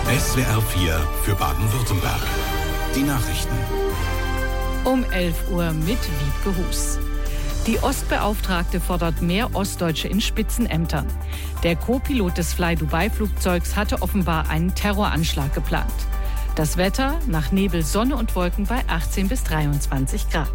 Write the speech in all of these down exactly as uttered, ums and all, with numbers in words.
S W R vier für Baden-Württemberg. Die Nachrichten. Um elf Uhr mit Wiebke Hus. Die Ostbeauftragte fordert mehr Ostdeutsche in Spitzenämtern. Der Co-Pilot des Fly-Dubai-Flugzeugs hatte offenbar einen Terroranschlag geplant. Das Wetter nach Nebel, Sonne und Wolken bei achtzehn bis dreiundzwanzig Grad.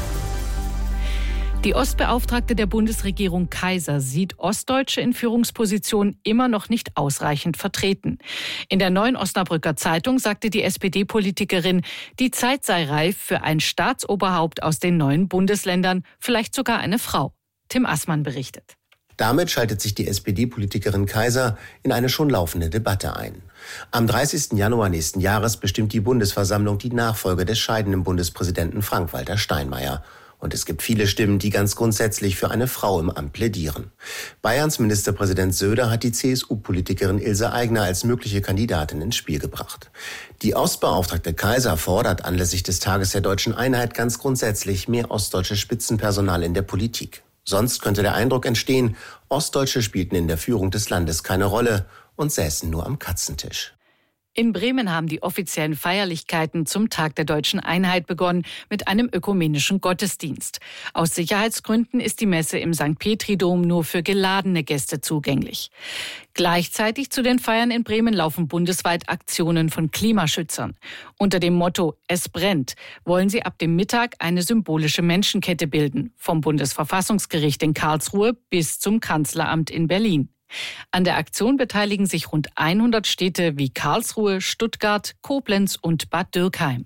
Die Ostbeauftragte der Bundesregierung Kaiser sieht Ostdeutsche in Führungspositionen immer noch nicht ausreichend vertreten. In der Neuen Osnabrücker Zeitung sagte die S P D-Politikerin, die Zeit sei reif für ein Staatsoberhaupt aus den neuen Bundesländern, vielleicht sogar eine Frau. Tim Assmann berichtet. Damit schaltet sich die S P D-Politikerin Kaiser in eine schon laufende Debatte ein. Am dreißigsten Januar nächsten Jahres bestimmt die Bundesversammlung die Nachfolge des scheidenden Bundespräsidenten Frank-Walter Steinmeier. Und es gibt viele Stimmen, die ganz grundsätzlich für eine Frau im Amt plädieren. Bayerns Ministerpräsident Söder hat die C S U-Politikerin Ilse Aigner als mögliche Kandidatin ins Spiel gebracht. Die Ostbeauftragte Kaiser fordert anlässlich des Tages der Deutschen Einheit ganz grundsätzlich mehr ostdeutsches Spitzenpersonal in der Politik. Sonst könnte der Eindruck entstehen, Ostdeutsche spielten in der Führung des Landes keine Rolle und säßen nur am Katzentisch. In Bremen haben die offiziellen Feierlichkeiten zum Tag der Deutschen Einheit begonnen mit einem ökumenischen Gottesdienst. Aus Sicherheitsgründen ist die Messe im Sankt Petri-Dom nur für geladene Gäste zugänglich. Gleichzeitig zu den Feiern in Bremen laufen bundesweit Aktionen von Klimaschützern. Unter dem Motto "Es brennt" wollen sie ab dem Mittag eine symbolische Menschenkette bilden, vom Bundesverfassungsgericht in Karlsruhe bis zum Kanzleramt in Berlin. An der Aktion beteiligen sich rund hundert Städte wie Karlsruhe, Stuttgart, Koblenz und Bad Dürkheim.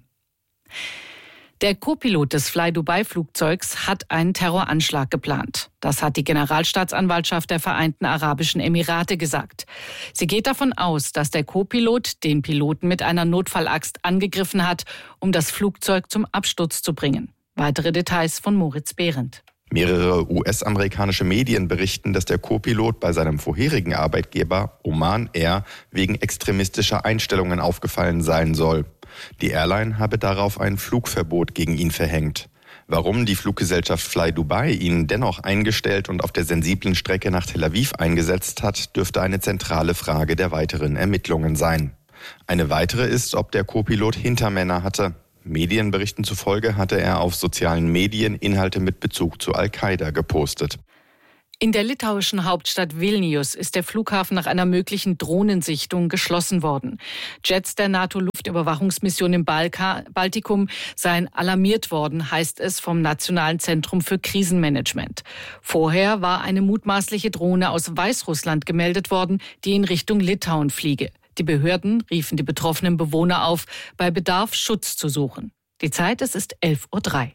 Der Co-Pilot des Fly-Dubai-Flugzeugs hat einen Terroranschlag geplant. Das hat die Generalstaatsanwaltschaft der Vereinten Arabischen Emirate gesagt. Sie geht davon aus, dass der Co-Pilot den Piloten mit einer Notfallaxt angegriffen hat, um das Flugzeug zum Absturz zu bringen. Weitere Details von Moritz Behrendt. Mehrere U S-amerikanische Medien berichten, dass der Co-Pilot bei seinem vorherigen Arbeitgeber Oman Air wegen extremistischer Einstellungen aufgefallen sein soll. Die Airline habe darauf ein Flugverbot gegen ihn verhängt. Warum die Fluggesellschaft Fly Dubai ihn dennoch eingestellt und auf der sensiblen Strecke nach Tel Aviv eingesetzt hat, dürfte eine zentrale Frage der weiteren Ermittlungen sein. Eine weitere ist, ob der Co-Pilot Hintermänner hatte. Medienberichten zufolge hatte er auf sozialen Medien Inhalte mit Bezug zu Al-Qaida gepostet. In der litauischen Hauptstadt Vilnius ist der Flughafen nach einer möglichen Drohnensichtung geschlossen worden. Jets der NATO-Luftüberwachungsmission im Balka- Baltikum seien alarmiert worden, heißt es vom Nationalen Zentrum für Krisenmanagement. Vorher war eine mutmaßliche Drohne aus Weißrussland gemeldet worden, die in Richtung Litauen fliege. Die Behörden riefen die betroffenen Bewohner auf, bei Bedarf Schutz zu suchen. Die Zeit, es ist elf Uhr drei.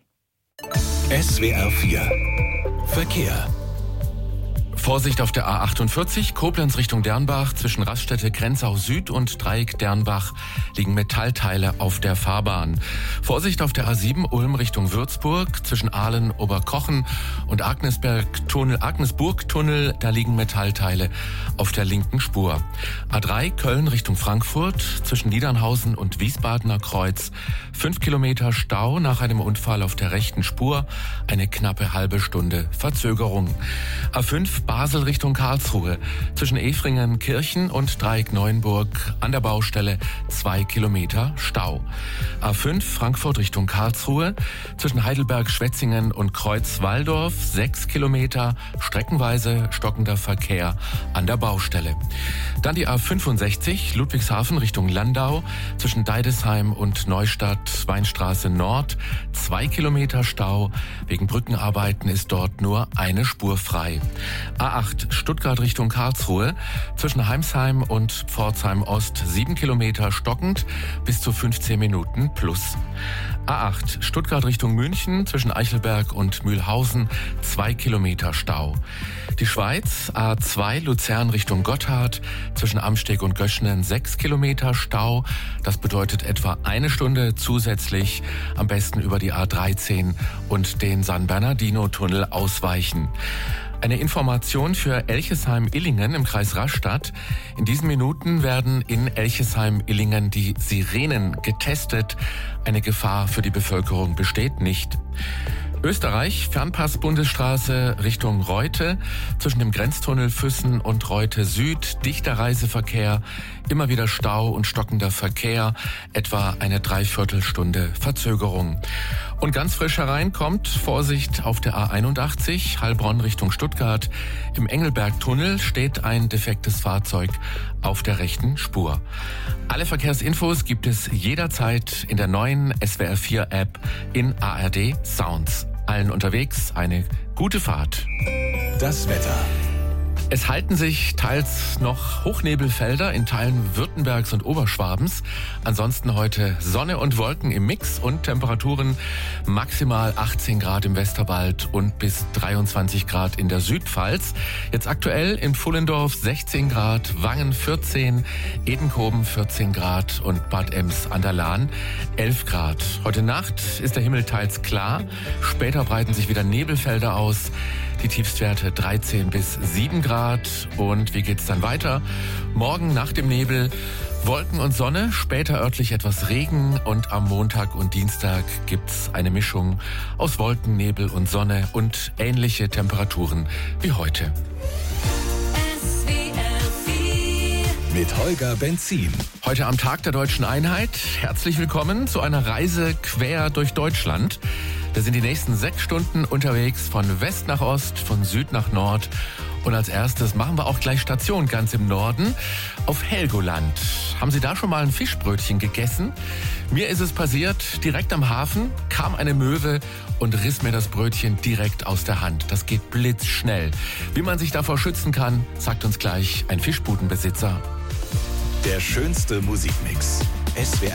S W R vier Verkehr. Vorsicht auf der A achtundvierzig, Koblenz Richtung Dernbach. Zwischen Raststätte Grenzau Süd und Dreieck Dernbach liegen Metallteile auf der Fahrbahn. Vorsicht auf der A sieben, Ulm Richtung Würzburg. Zwischen Ahlen, Oberkochen und Agnesberg-Tunnel, Agnesburg-Tunnel, da liegen Metallteile auf der linken Spur. A drei, Köln Richtung Frankfurt. Zwischen Niedernhausen und Wiesbadener Kreuz. Fünf Kilometer Stau nach einem Unfall auf der rechten Spur. Eine knappe halbe Stunde Verzögerung. A fünf, Basel Richtung Karlsruhe. Zwischen Efringen, Kirchen und Dreieck Neuenburg an der Baustelle zwei Kilometer Stau. A fünf Frankfurt Richtung Karlsruhe. Zwischen Heidelberg, Schwetzingen und Kreuz-Walldorf sechs Kilometer streckenweise stockender Verkehr an der Baustelle. Dann die A fünfundsechzig Ludwigshafen Richtung Landau. Zwischen Deidesheim und Neustadt Weinstraße Nord zwei Kilometer Stau. Wegen Brückenarbeiten ist dort nur eine Spur frei. A acht Stuttgart Richtung Karlsruhe. Zwischen Heimsheim und Pforzheim Ost sieben Kilometer stockend bis zu fünfzehn Minuten plus. A acht Stuttgart Richtung München. Zwischen Eichelberg und Mühlhausen zwei Kilometer Stau. Die Schweiz, A zwei Luzern Richtung Gotthard. Zwischen Amsteg und Göschnen sechs Kilometer Stau. Das bedeutet etwa eine Stunde zusätzlich. Am besten über die A dreizehn und den San Bernardino-Tunnel ausweichen. Eine Information für Elchesheim-Illingen im Kreis Rastatt. In diesen Minuten werden in Elchesheim-Illingen die Sirenen getestet. Eine Gefahr für die Bevölkerung besteht nicht. Österreich, Fernpass-Bundesstraße Richtung Reute, zwischen dem Grenztunnel Füssen und Reute Süd, dichter Reiseverkehr, immer wieder Stau und stockender Verkehr, etwa eine Dreiviertelstunde Verzögerung. Und ganz frisch hereinkommt, Vorsicht auf der A einundachtzig, Heilbronn Richtung Stuttgart. Im Engelbergtunnel steht ein defektes Fahrzeug auf der rechten Spur. Alle Verkehrsinfos gibt es jederzeit in der neuen S W R vier App in A R D Sounds. Allen unterwegs eine gute Fahrt. Das Wetter. Es halten sich teils noch Hochnebelfelder in Teilen Württembergs und Oberschwabens. Ansonsten heute Sonne und Wolken im Mix und Temperaturen maximal achtzehn Grad im Westerwald und bis dreiundzwanzig Grad in der Südpfalz. Jetzt aktuell in Pfullendorf sechzehn Grad, Wangen vierzehn, Edenkoben vierzehn Grad und Bad Ems an der Lahn elf Grad. Heute Nacht ist der Himmel teils klar. Später breiten sich wieder Nebelfelder aus. Die Tiefstwerte dreizehn bis sieben Grad. Und wie geht's dann weiter? Morgen nach dem Nebel Wolken und Sonne, später örtlich etwas Regen und am Montag und Dienstag gibt's eine Mischung aus Wolken, Nebel und Sonne und ähnliche Temperaturen wie heute. Mit Holger Benzin. Heute am Tag der Deutschen Einheit. Herzlich willkommen zu einer Reise quer durch Deutschland. Wir sind die nächsten sechs Stunden unterwegs von West nach Ost, von Süd nach Nord. Und als erstes machen wir auch gleich Station ganz im Norden auf Helgoland. Haben Sie da schon mal ein Fischbrötchen gegessen? Mir ist es passiert, direkt am Hafen kam eine Möwe und riss mir das Brötchen direkt aus der Hand. Das geht blitzschnell. Wie man sich davor schützen kann, sagt uns gleich ein Fischbudenbesitzer. Der schönste Musikmix. S W